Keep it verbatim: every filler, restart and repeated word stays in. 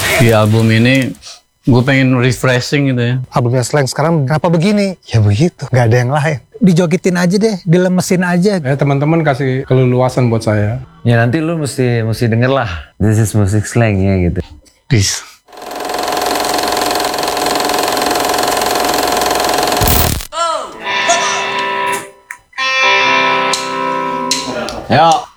Di album ini gue pengen refreshing gitu ya. Albumnya Slank sekarang kenapa begini? Ya begitu, gak ada yang lain. Dijogitin aja deh, dilemesin aja. Ya teman-teman kasih keleluasan buat saya. Ya nanti lu mesti mesti denger lah. This is music slang ya gitu. Peace. Yo.